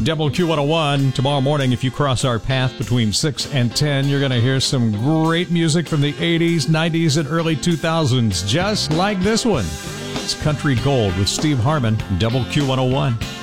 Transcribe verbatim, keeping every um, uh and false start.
W Q one oh one. Tomorrow morning, if you cross our path between six and ten, you're going to hear some great music from the eighties, nineties, and early two thousands, just like this one. It's Country Gold with Steve Harmon, W Q one oh one.